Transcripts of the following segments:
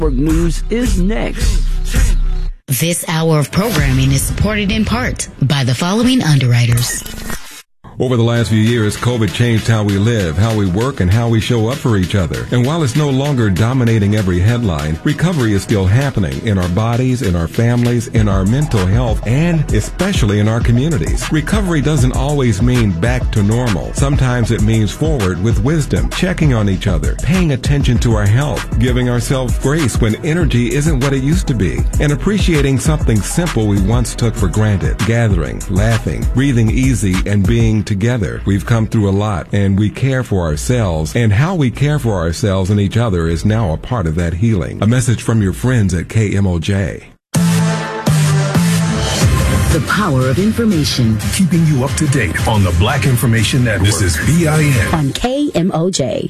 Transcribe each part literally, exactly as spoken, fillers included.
News is next. This hour of programming is supported in part by the following underwriters. Over the last few years, COVID changed how we live, how we work, and how we show up for each other. And while it's no longer dominating every headline, recovery is still happening in our bodies, in our families, in our mental health, and especially in our communities. Recovery doesn't always mean back to normal. Sometimes it means forward with wisdom, checking on each other, paying attention to our health, giving ourselves grace when energy isn't what it used to be, and appreciating something simple we once took for granted. Gathering, laughing, breathing easy, and being together. We've come through a lot, and we care for ourselves, and how we care for ourselves and each other is now a part of that healing. A message from your friends at K M O J. The power of information. Keeping you up to date on the Black Information Network. This is B I N. On K M O J.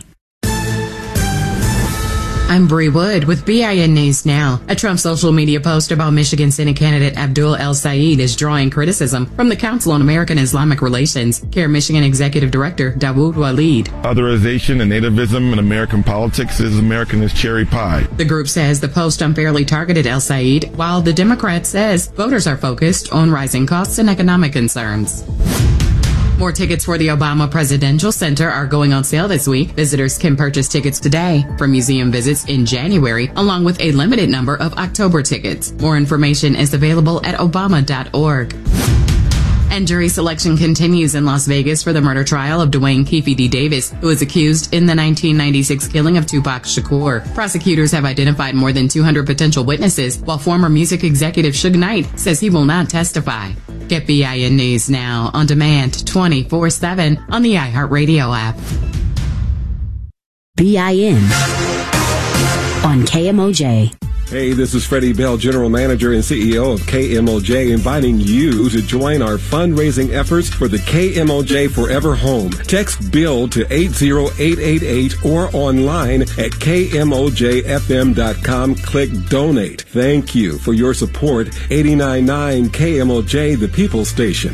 I'm Bree Wood with B I N News Now. A Trump social media post about Michigan Senate candidate Abdul El-Sayed is drawing criticism from the Council on American Islamic Relations. CARE Michigan Executive Director Dawood Walid. Otherization and nativism in American politics is American as cherry pie. The group says the post unfairly targeted El-Sayed, while the Democrat says voters are focused on rising costs and economic concerns. More tickets for the Obama Presidential Center are going on sale this week. Visitors can purchase tickets today for museum visits in January, along with a limited number of October tickets. More information is available at obama dot org. And jury selection continues in Las Vegas for the murder trial of Dwayne Keefe D. Davis, who is accused in the nineteen ninety-six killing of Tupac Shakur. Prosecutors have identified more than two hundred potential witnesses, while former music executive Suge Knight says he will not testify. Get B I N News Now on demand twenty-four seven on the iHeartRadio app. B I N on K M O J. Hey, this is Freddie Bell, General Manager and C E O of K M O J, inviting you to join our fundraising efforts for the K M O J Forever Home. Text BILL to eight zero eight eight eight or online at K M O J F M dot com. Click Donate. Thank you for your support. eighty-nine point nine K M O J, the People Station.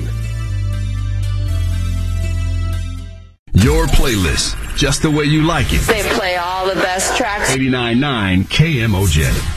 Your playlist, just the way you like it. They play all the best tracks. eighty-nine point nine K M O J.